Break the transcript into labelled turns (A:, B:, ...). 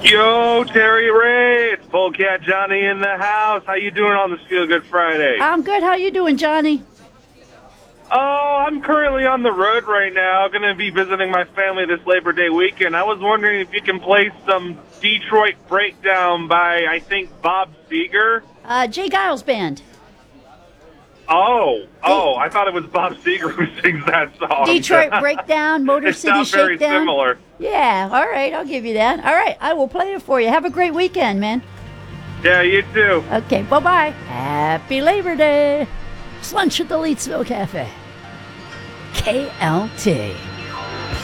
A: Yo, Terry Ray, it's Polecat Johnny in the house. How you doing on this Feel Good Friday?
B: I'm good. How you doing, Johnny?
A: Oh, I'm currently on the road right now. Going to be visiting my family this Labor Day weekend. I was wondering if you can play some Detroit Breakdown by, I think, Bob Seger.
B: Jay Giles Band.
A: I thought it was Bob Seger who sings that song.
B: Detroit Breakdown, Motor
A: It
B: City
A: sounds very
B: Shakedown.
A: similar.
B: Yeah, all right, I'll give you that. All right, I will play it for you. Have a great weekend, man.
A: Yeah, you too.
B: Okay, bye-bye. Happy Labor Day. It's lunch at the Leedsville Cafe. KLT.